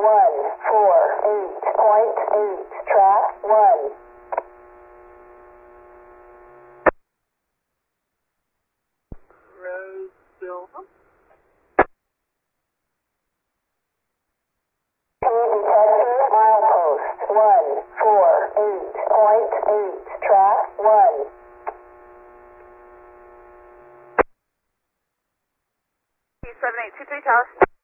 148.8, track 1. Rose Silva. Detector, milepost 148.8, track 1. 7823 Tower.